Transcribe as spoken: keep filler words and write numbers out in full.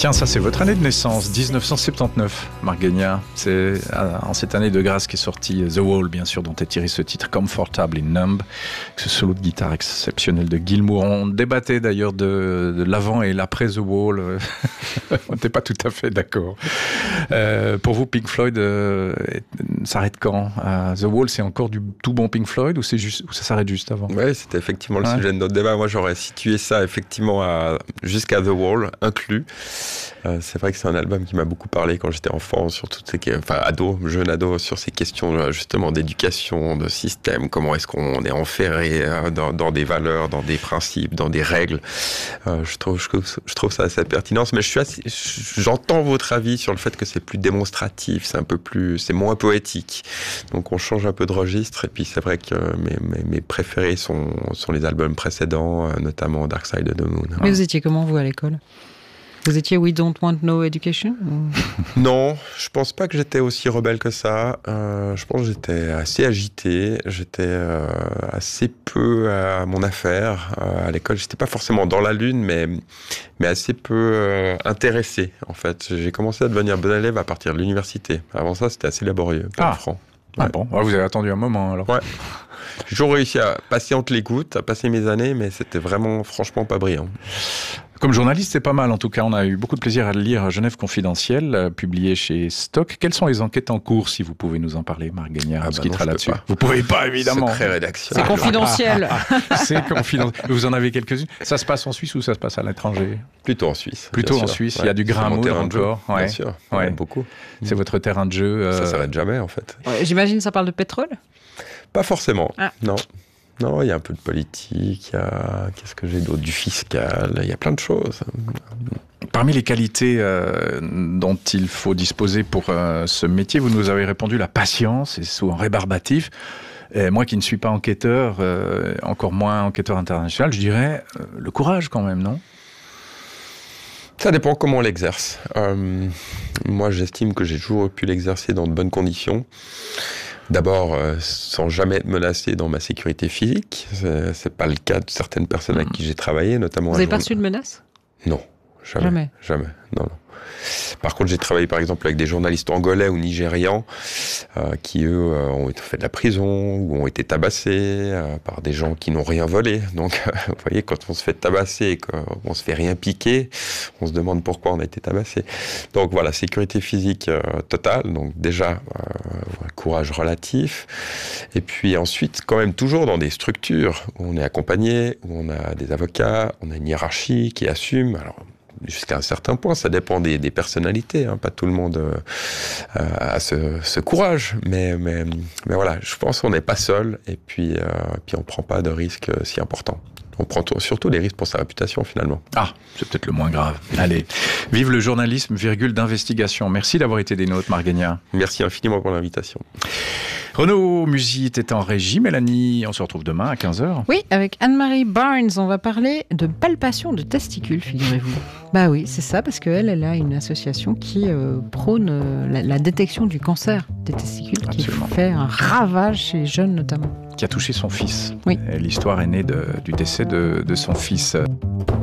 Tiens, ça c'est votre année de naissance, dix-neuf cent soixante-dix-neuf, Marc Guegnard. C'est en cette année de grâce qu'est sorti The Wall, bien sûr, dont est tiré ce titre Comfortably Numb, ce solo de guitare exceptionnel de Gilmour. On débattait d'ailleurs de, de l'avant et l'après The Wall. On n'était pas tout à fait d'accord. Euh, pour vous, Pink Floyd euh, s'arrête quand? euh, The Wall, c'est encore du tout bon Pink Floyd ou, c'est juste, ou ça s'arrête juste avant? Oui, c'était effectivement le ouais. sujet de notre débat. Moi, j'aurais situé ça effectivement à, jusqu'à The Wall, inclus. Euh, c'est vrai que c'est un album qui m'a beaucoup parlé quand j'étais enfant, sur toutes ces, enfin ado, jeune ado, sur ces questions justement d'éducation, de système, comment est-ce qu'on est enferré dans, dans des valeurs, dans des principes, dans des règles. Euh, je trouve, je, je trouve ça assez pertinent. Mais je suis assez, j'entends votre avis sur le fait que c'est plus démonstratif, c'est un peu plus, c'est moins poétique. Donc on change un peu de registre. Et puis c'est vrai que mes, mes, mes préférés sont, sont les albums précédents, notamment Dark Side of the Moon. Mais vous étiez comment vous à l'école? Vous étiez We Don't Want No Education? Non, je pense pas que j'étais aussi rebelle que ça. Euh, je pense que j'étais assez agité, j'étais euh, assez peu à mon affaire. Euh, à l'école, j'étais pas forcément dans la lune, mais, mais assez peu euh, intéressé, en fait. J'ai commencé à devenir bon élève à partir de l'université. Avant ça, c'était assez laborieux, pas ah. franc. Ouais. Ah bon, ouais, vous avez attendu un moment, alors. Ouais. J'ai toujours réussi à passer entre les gouttes, à passer mes années, mais c'était vraiment, franchement, pas brillant. Comme journaliste, c'est pas mal. En tout cas, on a eu beaucoup de plaisir à le lire. Genève confidentielle, euh, publié chez Stock. Quelles sont les enquêtes en cours, si vous pouvez nous en parler, Marc Guegnard? Ah On se bah quittera non, là-dessus. pas. Vous pouvez pas, évidemment. Secret rédaction. C'est confidentiel. C'est confidentiel. Vous en avez quelques-unes. Ça se passe en Suisse ou ça se passe à l'étranger? Plutôt en Suisse. Plutôt en sûr. Suisse. Ouais. Il y a du grain à moudre encore. Ouais. Ouais. Bien sûr. Ouais. Ouais, beaucoup. C'est votre terrain de jeu. Euh... Ça s'arrête jamais, en fait. Ouais, j'imagine que ça parle de pétrole? Pas forcément. Ah. Non. Non, il y a un peu de politique, il y a, qu'est-ce que j'ai d'autre, du fiscal, il y a plein de choses. Parmi les qualités euh, dont il faut disposer pour euh, ce métier, vous nous avez répondu la patience, et souvent rébarbatif. Et moi qui ne suis pas enquêteur, euh, encore moins enquêteur international, je dirais euh, le courage quand même, non? Ça dépend comment on l'exerce. Euh, moi, j'estime que j'ai toujours pu l'exercer dans de bonnes conditions. D'abord, euh, sans jamais être menacé dans ma sécurité physique. C'est, c'est pas le cas de certaines personnes avec qui j'ai travaillé, notamment... Vous n'avez pas reçu de menaces? Non, jamais. Jamais. Jamais, non, non. Par contre, j'ai travaillé par exemple avec des journalistes angolais ou nigérians euh, qui, eux, euh, ont été fait de la prison ou ont été tabassés euh, par des gens qui n'ont rien volé. Donc, euh, vous voyez, quand on se fait tabasser et qu'on se fait rien piquer, on se demande pourquoi on a été tabassé. Donc voilà, sécurité physique euh, totale. Donc déjà, euh, courage relatif. Et puis ensuite, quand même toujours dans des structures où on est accompagné, où on a des avocats, on a une hiérarchie qui assume. Alors, jusqu'à un certain point, ça dépend des, des personnalités, hein. Pas tout le monde euh, a ce, ce courage, mais, mais, mais voilà, je pense qu'on n'est pas seul, et puis, euh, puis on ne prend pas de risques si importants. On prend t- surtout des risques pour sa réputation, finalement. Ah, c'est peut-être le moins grave. Allez, vive le journalisme, virgule d'investigation. Merci d'avoir été des nôtres, Marc Guegnard. Merci infiniment pour l'invitation. Renaud Musy était en régie. Mélanie, on se retrouve demain à quinze heures. Oui, avec Anne-Marie Barnes, on va parler de palpation de testicules, figurez-vous. Bah oui, c'est ça, parce qu'elle, elle a une association qui euh, prône euh, la, la détection du cancer des testicules, Absolument. Qui fait un ravage chez les jeunes notamment. Qui a touché son fils. Oui. Et l'histoire est née de, du décès de, de son fils.